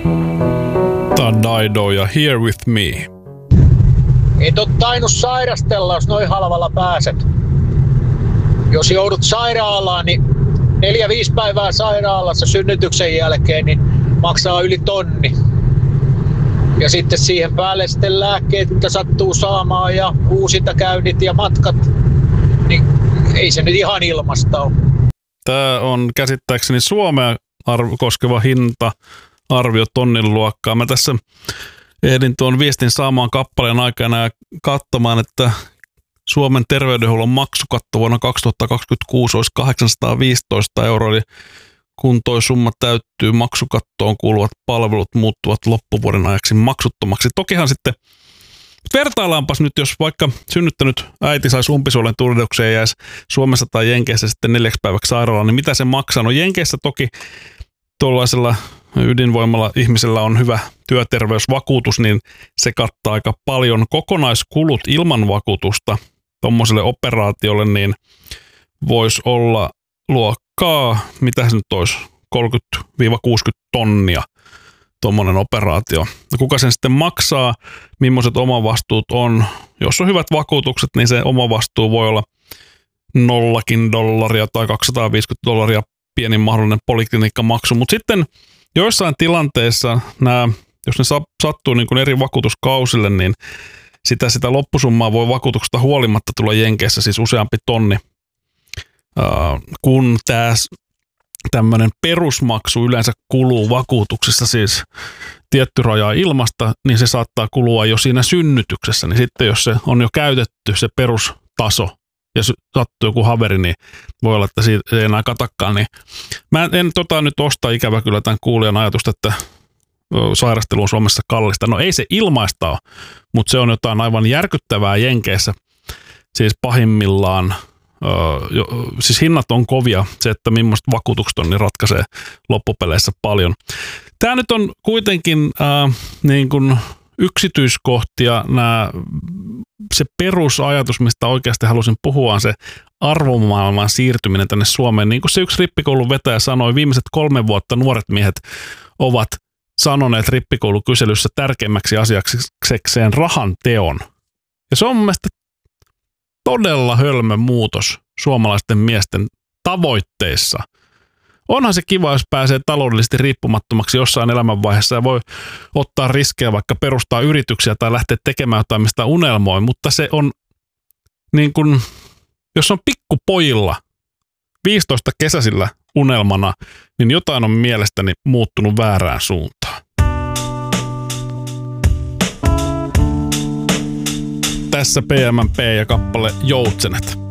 Tää on Dido ja Here With Me. Et oo tainnut sairastella, jos noin halvalla pääset. Jos joudut sairaalaan, niin 4-5 päivää sairaalassa synnytyksen jälkeen, niin maksaa yli 1 000. Ja sitten siihen päälle sitten lääkkeet, mitä sattuu saamaan ja uusintakäynnit ja matkat. Niin ei se nyt ihan ilmasta ole. Tää on käsittääkseni Suomea koskeva hinta-arvio tonnin luokkaa. Mä tässä ehdin tuon viestin saamaan kappaleen aikana ja katsomaan, että Suomen terveydenhuollon maksukatto vuonna 2026 olisi 815 €, eli kun toi summa täyttyy, maksukattoon kuuluvat palvelut muuttuvat loppuvuoden ajaksi maksuttomaksi. Tokihan sitten vertaillaanpas nyt, jos vaikka synnyttänyt äiti saisi umpisuolen tulehdukseen ja jäisi Suomessa tai Jenkeissä sitten 4 päiväksi sairaalaan, niin mitä se maksaa? No Jenkeissä toki tuollaisella ydinvoimalla ihmisellä on hyvä työterveysvakuutus, niin se kattaa aika paljon kokonaiskulut ilman vakuutusta tuommoiselle operaatiolle, niin voisi olla luokkaa, mitä se nyt olisi, 30-60 tonnia tuommoinen operaatio. Ja kuka sen sitten maksaa, millaiset omavastuut on, jos on hyvät vakuutukset, niin se omavastuu voi olla $0 tai $250 pienin mahdollinen poliklinikkamaksu, mutta sitten joissain tilanteissa jos ne sattuu niin kuin eri vakuutuskausille, niin sitä loppusummaa voi vakuutuksesta huolimatta tulla Jenkeissä siis useampi tonni. Kun tämmöinen perusmaksu yleensä kuluu vakuutuksessa siis tietty raja ilmasta, niin se saattaa kulua jo siinä synnytyksessä. Niin sitten jos se on jo käytetty se perustaso ja sattuu joku haveri, niin voi olla, että siitä ei enää katakaan. Niin mä en nyt osta ikävä kyllä tämän kuulijan ajatusta, että sairastelu on Suomessa kallista. No ei se ilmaista ole, mutta se on jotain aivan järkyttävää Jenkeissä. Siis pahimmillaan, siis hinnat on kovia. Se, että millaiset vakuutukset on, niin ratkaisee loppupeleissä paljon. Tämä nyt on kuitenkin niin kuin yksityiskohtia. Se perusajatus, mistä oikeasti halusin puhua, on se arvomaailman siirtyminen tänne Suomeen. Niin kuin se yksi rippikoulun vetäjä sanoi, viimeiset 3 vuotta nuoret miehet ovat sanoneet rippikoulukyselyssä tärkeimmäksi asiakseen rahan teon. Ja se on mun mielestä todella hölmö muutos suomalaisten miesten tavoitteissa. Onhan se kiva, jos pääsee taloudellisesti riippumattomaksi jossain elämänvaiheessa ja voi ottaa riskejä, vaikka perustaa yrityksiä tai lähteä tekemään jotain, mistä unelmoi, mutta se on niin kuin, jos on pikkupojilla 15 kesäisillä unelmana, niin jotain on mielestäni muuttunut väärään suuntaan. Tässä PMP ja kappale Joutsenet.